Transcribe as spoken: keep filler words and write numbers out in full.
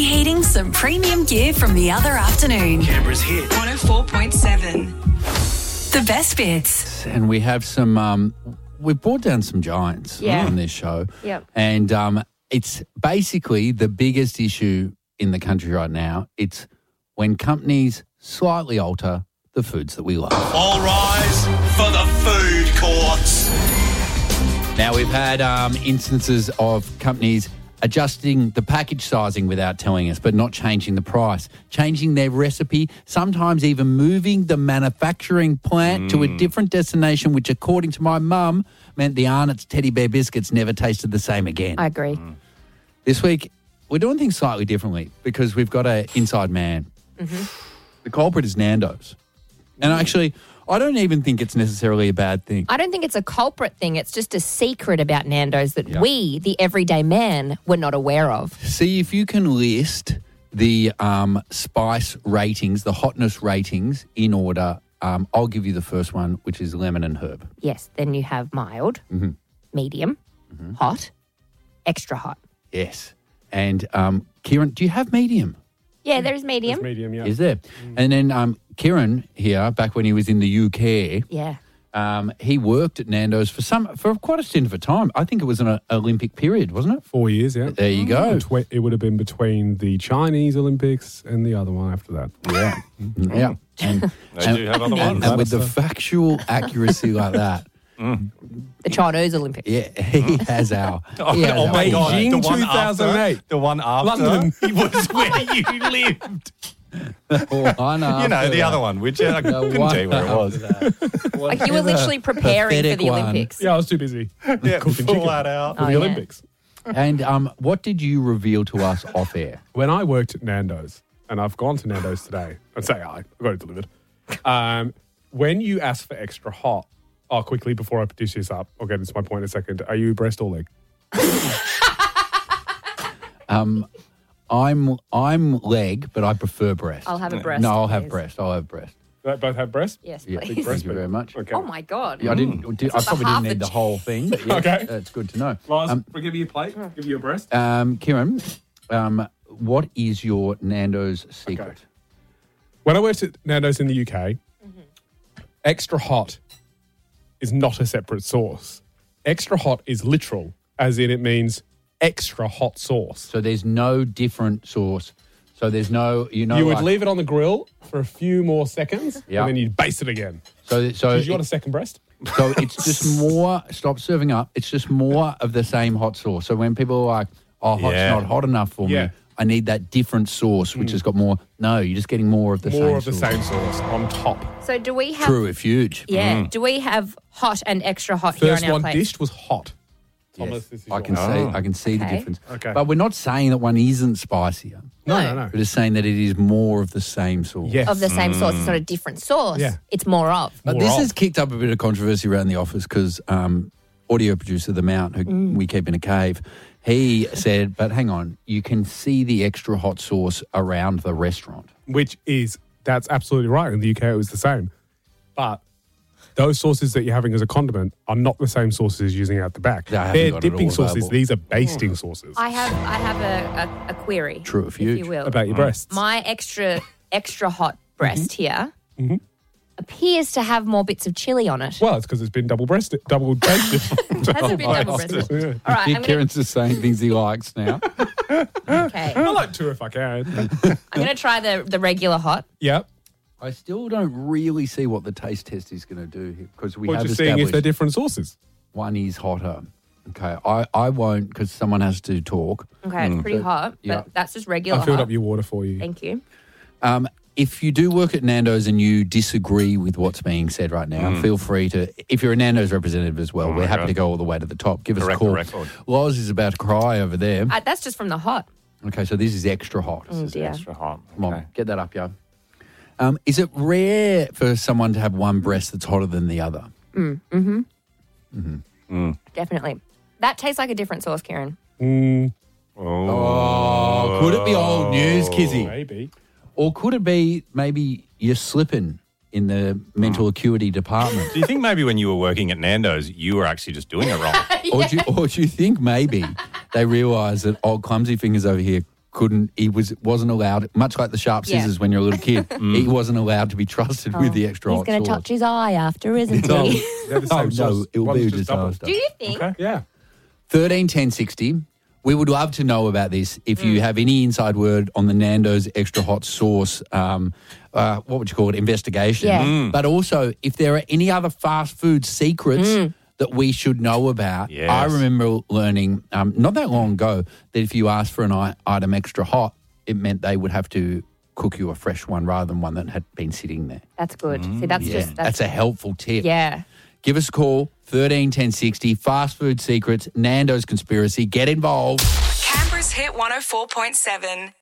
Reheating some premium gear from the other afternoon. Canberra's hit. one oh four point seven. The best bits. And we have some, um, we've brought down some giants Yeah. on this show. Yep. And um, it's basically the biggest issue in the country right now. It's when companies slightly alter the foods that we love. All rise for the food courts. Now, we've had um, instances of companies adjusting the package sizing without telling us, but not changing the price, changing their recipe, sometimes even moving the manufacturing plant mm. to a different destination, which, according to my mum, meant the Arnott's teddy bear biscuits never tasted the same again. I agree. Mm. This week, we're doing things slightly differently because we've got an inside man. Mm-hmm. The culprit is Nando's. And actually, I don't even think it's necessarily a bad thing. I don't think it's a culprit thing. It's just a secret about Nando's that Yeah. we, the everyday man, were not aware of. See if you can list the um, spice ratings, the hotness ratings in order. Um, I'll give you the first one, which is lemon and herb. Yes, then you have mild, Mm-hmm. medium, Mm-hmm. hot, extra hot. Yes. And um, Kieran, do you have medium? Yeah, there's medium. It's medium, yeah. Is there? Mm. And then um, Kieran here, back when he was in the U K, Yeah. um, he worked at Nando's for some for quite a stint of a time. I think it was an uh, Olympic period, wasn't it? Four years, yeah. There you go. Betwe- It would have been between the Chinese Olympics and the other one after that. Yeah. Yeah. And, They and, do have other and, ones. and with the factual accuracy like that, The Chinese Olympics. yeah, he has our. Oh, he has oh our- my God. Beijing The one two thousand eight. after, the one after London. was where you lived. One You know, after the that. other one, which I The couldn't one tell you where it was. after that. Like you were literally preparing for pathetic the one. Olympics. Yeah, I was too busy. Yeah, Cooking full chicken that out. for Oh, the yeah. Olympics. And um, what did you reveal to us off air? When I worked at Nando's, and I've gone to Nando's today, I'd say I, I got it delivered. Um, when you ask for extra hot, oh, quickly before I produce this up, I'll get into my point in a second. Are you breast or leg? Um, I'm I'm leg, but I prefer breast. I'll have a breast. No, I'll have please. breast. I'll have breast. Do they both have breast? Yes, Yeah, please. thank you very much. Okay. Oh my God. Yeah, I didn't. Did, I That's probably half didn't a need the ch- whole thing. But yeah, Okay. that's good to know. Lars, Um, we'll give you a plate. Give you a breast. um, Kieran, um, what is your Nando's secret? Okay. When I worked at Nando's in the U K, Mm-hmm. extra hot is not a separate sauce. Extra hot is literal, as in it means extra hot sauce. So there's no different sauce. So there's no, you know, you would like- leave it on the grill for a few more seconds, Yeah. and then you'd baste it again. So so Did you want it- a second breast? So it's just more, stop serving up, it's just more of the same hot sauce. So when people are like, oh, hot's Yeah. not hot enough for Yeah. me, I need that different sauce, which has got more. No, you're just getting more of the same More of the sauce. same sauce on top. So do we have... True, if huge. Yeah. Do we have hot and extra hot here First on our one plate? dished was hot. Yes, Thomas, this is I can yours. see, Oh. I can see the Okay. difference. Okay. But we're not saying that one isn't spicier. No, No. no, no. We're just saying that it is more of the same sauce. Yes. Of the same sauce. It's not a different sauce. Yeah. It's more of. But More this of. has kicked up a bit of controversy around the office because um, audio producer The Mount, who Mm. we keep in a cave, he said, but hang on, you can see the extra hot sauce around the restaurant. Which is, that's absolutely right. In the U K, it was the same. But those sauces that you're having as a condiment are not the same sauces using out the back. They haven't They're got it dipping all sauces. available. These are basting sauces. I have I have a, a, a query. True, if if huge. you will. About your breasts. My extra extra hot breast here Mm-hmm. appears to have more bits of chili on it. Well, it's because it's been double breasted, double basted. Has it been double breasted? Yeah. All right, I'm gonna, Kieran's just saying things he likes now. okay. I like two if I can. I'm gonna try the, the regular hot. Yep. I still don't really see what the taste test is going to do here because we We're have just seeing if established they're different sauces. one is hotter. Okay, I, I won't because someone has to talk. Okay, it's pretty hot, but yeah. that's just regular I filled hot. up your water for you. Thank you. Um, if you do work at Nando's and you disagree with what's being said right now, feel free to, if you're a Nando's representative as well, Oh my we're happy God. to go all the way to the top. Give us Correct a call. the record. Loz is about to cry over there. Uh, that's just from the hot. Okay, so this is extra hot. Oh dear. Extra hot. Come on, Okay. get that up, yo. Um, is it rare for someone to have one breast that's hotter than the other? Definitely. That tastes like a different sauce, Kieran. Mm, Oh, could it be old news, Kizzy? maybe. Or could it be maybe you're slipping in the mental acuity department? Do you think maybe when you were working at Nando's, you were actually just doing it wrong? Or, do you, or do you think maybe they realise that old clumsy fingers over here couldn't. He was wasn't allowed. Much like the sharp Yeah. scissors when you're a little kid, he wasn't allowed to be trusted with the extra He's hot going to sauce. touch his eye after, isn't No, he? they're the Oh, same no, sauce. it will One's be a just double. disaster. Do you think? Okay. Yeah. thirteen ten sixty. We would love to know about this. If you have any inside word on the Nando's extra hot sauce, um, uh, what would you call it, investigation? Yeah. Mm. But also, if there are any other fast food secrets that we should know about. Yes. I remember learning um, not that long ago that if you asked for an i- item extra hot, it meant they would have to cook you a fresh one rather than one that had been sitting there. That's good. See, that's Yeah, just that's, that's a helpful tip. yeah. Give us a call, thirteen ten sixty, fast food secrets, Nando's conspiracy. Get involved. Canberra's Hit one oh four point seven.